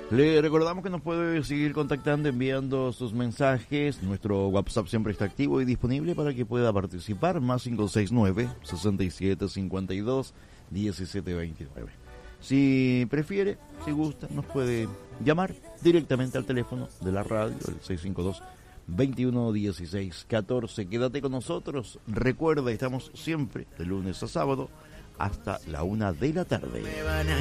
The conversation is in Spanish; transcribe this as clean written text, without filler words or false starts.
Le recordamos que nos puede seguir contactando, enviando sus mensajes. Nuestro WhatsApp siempre está activo y disponible para que pueda participar. Más 569-6752-1729. Si prefiere, si gusta, nos puede llamar directamente al teléfono de la radio, el 652-2116-14. Quédate con nosotros. Recuerda, estamos siempre de lunes a sábado hasta la 1 de la tarde.